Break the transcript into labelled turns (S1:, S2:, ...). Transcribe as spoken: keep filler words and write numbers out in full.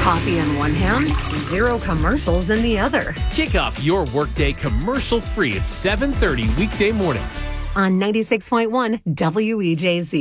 S1: Coffee in one hand, zero commercials in the other.
S2: Kick off your workday commercial-free at seven thirty weekday mornings
S1: On ninety-six point one W E J Z.